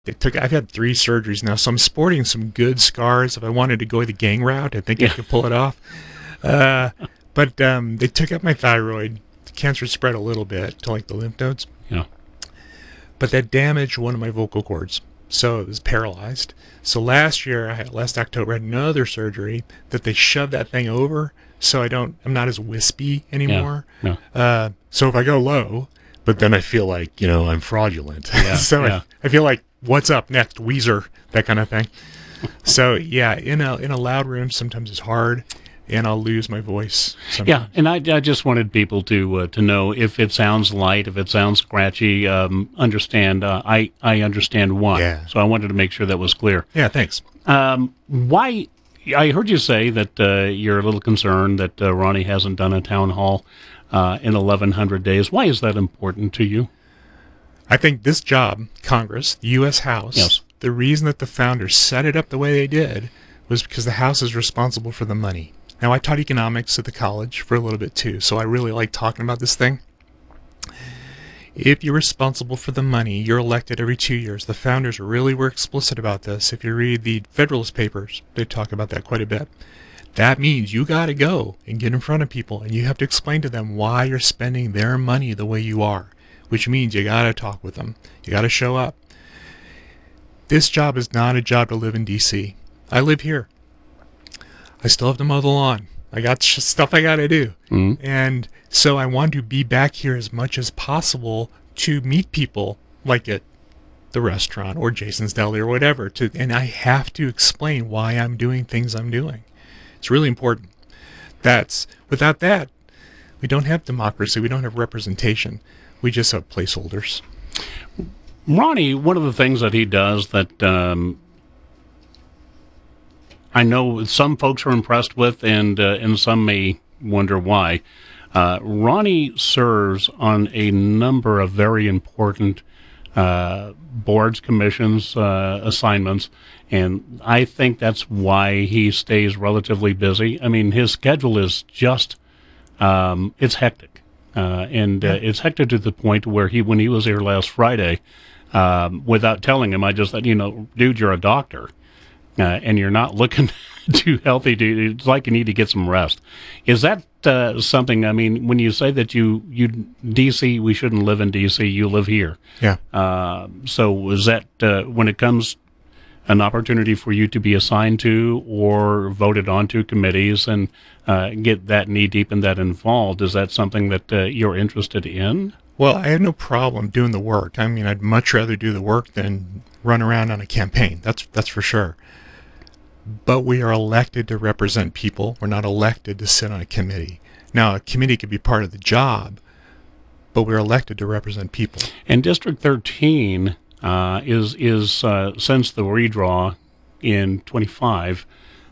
I've had 3 surgeries now, so I'm sporting some good scars. If I wanted to go the gang route, I think I could pull it off. But they took out my thyroid. The cancer spread a little bit to like the lymph nodes. Yeah. But that damaged one of my vocal cords, so it was paralyzed. So last October, I had another surgery that they shoved that thing over, so I'm not as wispy anymore. Yeah. So if I go low, but then I feel like, I'm fraudulent. Yeah, So I feel like, what's up next, Weezer, that kind of thing. So yeah, in a loud room, sometimes it's hard, and I'll lose my voice sometimes. Yeah, and I just wanted people to know if it sounds light, if it sounds scratchy, understand. I understand why. Yeah. So I wanted to make sure that was clear. Yeah, thanks. Why? I heard you say that you're a little concerned that Ronnie hasn't done a town hall in 1,100 days. Why is that important to you? I think this job, Congress, the U.S. House, Yes. The reason that the founders set it up the way they did was because the House is responsible for the money. Now, I taught economics at the college for a little bit too, so I really like talking about this thing. If you're responsible for the money, you're elected every 2 years. The founders really were explicit about this. If you read the Federalist Papers, they talk about that quite a bit. That means you got to go and get in front of people, and you have to explain to them why you're spending their money the way you are, which means you got to talk with them. You got to show up. This job is not a job to live in D.C. I live here. I still have to mow the lawn. I got stuff I got to do. Mm-hmm. And so I want to be back here as much as possible to meet people like at the restaurant or Jason's Deli or whatever. And I have to explain why I'm doing things I'm doing. It's really important. Without that, we don't have democracy. We don't have representation. We just have placeholders. Ronnie, one of the things that he does that I know some folks are impressed with, and some may wonder why. Ronnie serves on a number of very important boards, commissions, assignments, and I think that's why he stays relatively busy. I mean, his schedule is just, it's hectic. It's hectic to the point where when he was here last Friday, without telling him, I just said, dude, you're a doctor. And you're not looking too healthy. It's like you need to get some rest. Is that something? I mean, when you say that you DC, we shouldn't live in DC. You live here. Yeah. So is that when it comes an opportunity for you to be assigned to or voted onto committees and get that knee deep and that involved? Is that something that you're interested in? Well, I have no problem doing the work. I mean, I'd much rather do the work than run around on a campaign. That's for sure. But we are elected to represent people. We're not elected to sit on a committee. Now, a committee could be part of the job, but we're elected to represent people. And District 13 is since the redraw in 25,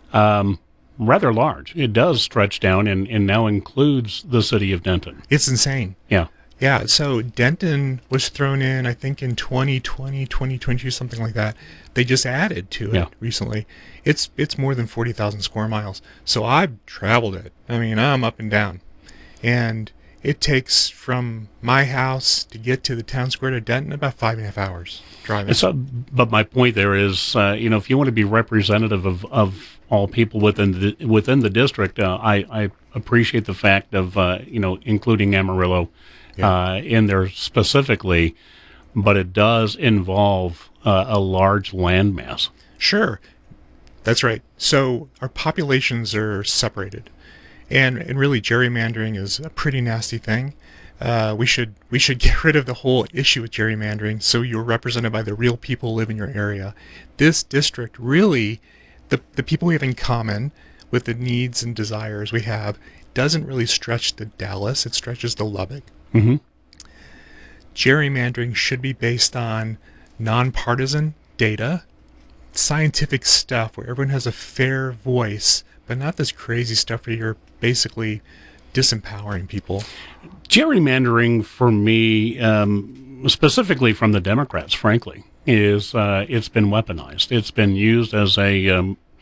rather large. It does stretch down and now includes the city of Denton. It's insane. Yeah. Yeah, so Denton was thrown in, I think, in 2020, 2022, something like that. They just added to it recently. It's more than 40,000 square miles. So I've traveled it. I mean, I'm up and down. And it takes from my house to get to the town square to Denton about 5.5 hours driving. But my point there is, if you want to be representative of all people within the district, I appreciate the fact of, including Amarillo in there specifically, but it does involve a large landmass. Sure. That's right. So our populations are separated. And really gerrymandering is a pretty nasty thing. We should get rid of the whole issue with gerrymandering so you're represented by the real people who live in your area. This district really, the people we have in common with the needs and desires we have, doesn't really stretch to Dallas. It stretches to Lubbock. Mm-hmm. Gerrymandering should be based on nonpartisan data, scientific stuff where everyone has a fair voice, but not this crazy stuff where you're basically disempowering people. Gerrymandering for me, specifically from the Democrats, frankly, is it's been weaponized. It's been used as a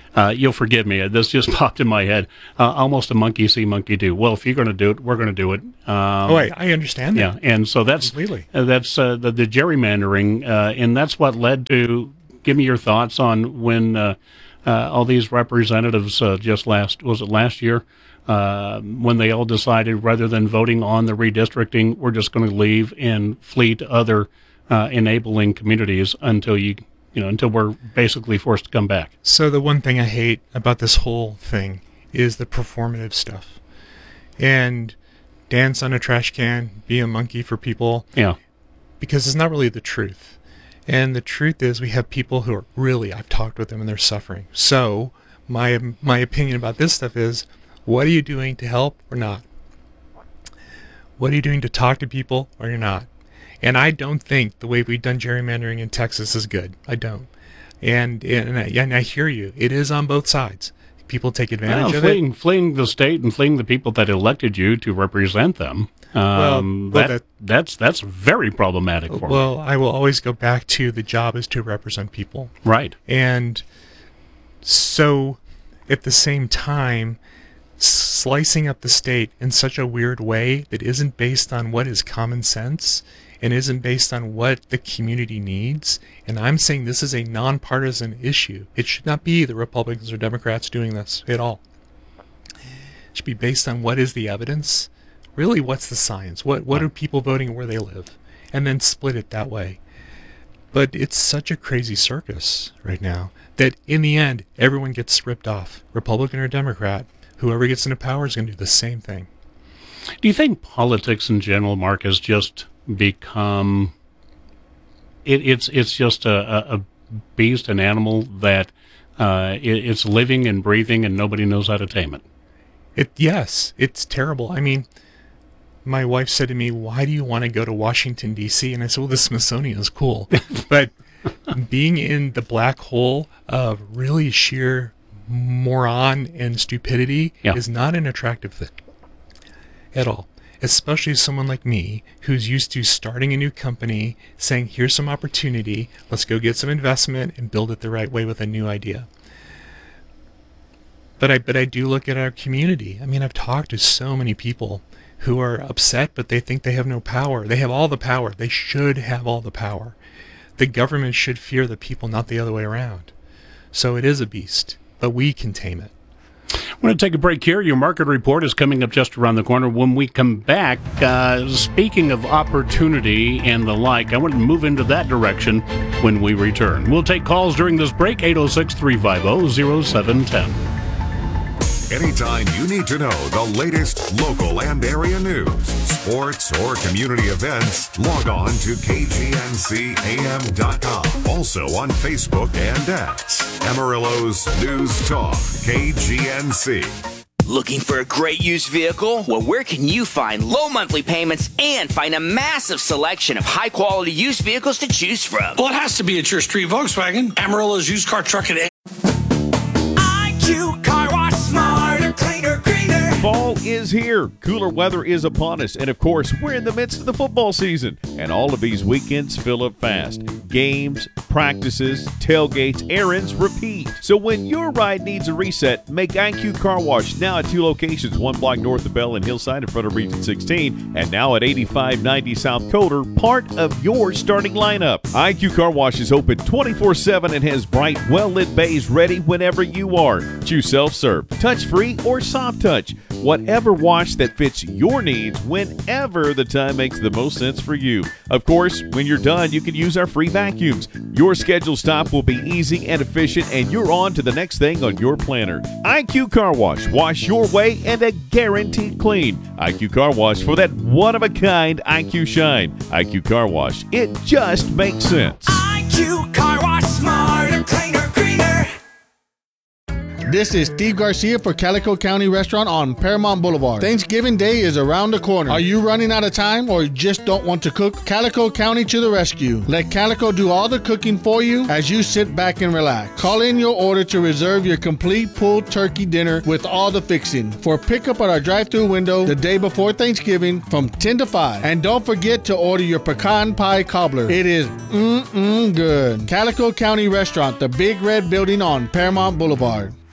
You'll forgive me. This just popped in my head. Almost a monkey see, monkey do. Well, if you're going to do it, we're going to do it. I understand that. Yeah, and so that's Completely. That's the gerrymandering, and that's what led to. Give me your thoughts on when all these representatives last year, when they all decided rather than voting on the redistricting, we're just going to leave and flee to other enabling communities until we're basically forced to come back. So the one thing I hate about this whole thing is the performative stuff. And dance on a trash can, be a monkey for people. Yeah. Because it's not really the truth. And the truth is we have people who are really, I've talked with them and they're suffering. So my opinion about this stuff is, what are you doing to help or not? What are you doing to talk to people or you're not? And I don't think the way we've done gerrymandering in Texas is good. I don't. And I hear you. It is on both sides. People take advantage of it. Fleeing the state and fleeing the people that elected you to represent them. That's very problematic for me. Well, I will always go back to the job is to represent people. Right. And so at the same time, slicing up the state in such a weird way that isn't based on what is common sense and isn't based on what the community needs. And I'm saying this is a nonpartisan issue. It should not be the Republicans or Democrats doing this at all. It should be based on what is the evidence. Really, what's the science? What are people voting where they live? And then split it that way. But it's such a crazy circus right now that in the end, everyone gets ripped off. Republican or Democrat, whoever gets into power is going to do the same thing. Do you think politics in general, Mark, has just become it's just a beast, an animal that it's living and breathing and nobody knows how to tame it? Yes, it's terrible. I mean, my wife said to me, why do you want to go to Washington, D.C.? And I said, well, the Smithsonian is cool. But being in the black hole of really sheer moron and stupidity is not an attractive thing at all. Especially someone like me who's used to starting a new company, saying, here's some opportunity, let's go get some investment and build it the right way with a new idea. But I do look at our community. I mean, I've talked to so many people who are upset, but they think they have no power. They have all the power. They should have all the power. The government should fear the people, not the other way around. So it is a beast, but we can tame it. We're going to take a break here. Your market report is coming up just around the corner. When we come back, speaking of opportunity and the like, I want to move into that direction when we return. We'll take calls during this break, 806-350-0710. Anytime you need to know the latest local and area news, sports, or community events, log on to KGNCAM.com. Also on Facebook and X. Amarillo's News Talk, KGNC. Looking for a great used vehicle? Well, where can you find low monthly payments and find a massive selection of high-quality used vehicles to choose from? Well, it has to be at your street Volkswagen, Amarillo's used car truck at IQ Car Wash, smarter, cleaner, greener. Fall is here, cooler weather is upon us, and of course, we're in the midst of the football season, and all of these weekends fill up fast. Games, practices, tailgates, errands, repeat. So when your ride needs a reset, make IQ Car Wash now at 2 locations, 1 block north of Bell and Hillside in front of Region 16, and now at 8590 South Coder, part of your starting lineup. IQ Car Wash is open 24/7 and has bright, well-lit bays ready whenever you are. Choose self-serve, touch-free, or soft touch. Whatever wash that fits your needs whenever the time makes the most sense for you. Of course, when you're done, you can use our free vacuums. Your scheduled stop will be easy and efficient, and you're on to the next thing on your planner. IQ Car Wash. Wash your way and a guaranteed clean. IQ Car Wash for that one-of-a-kind IQ shine. IQ Car Wash. It just makes sense. IQ Car Wash, smarter, cleaner, greener. This is Steve Garcia for Calico County Restaurant on Paramount Boulevard. Thanksgiving Day is around the corner. Are you running out of time or just don't want to cook? Calico County to the rescue. Let Calico do all the cooking for you as you sit back and relax. Call in your order to reserve your complete pulled turkey dinner with all the fixing for pickup at our drive-thru window the day before Thanksgiving from 10 to 5. And don't forget to order your pecan pie cobbler. It is good. Calico County Restaurant, the Big Red Building on Paramount Boulevard.